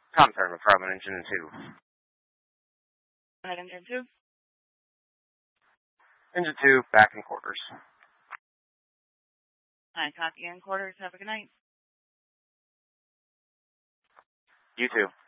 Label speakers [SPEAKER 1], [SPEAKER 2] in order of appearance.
[SPEAKER 1] Tom Thurman, Farman Engine 2.
[SPEAKER 2] Ahead, Engine 2.
[SPEAKER 1] Engine 2, back in quarters.
[SPEAKER 2] Hi, copy in quarters. Have a good night.
[SPEAKER 1] You too.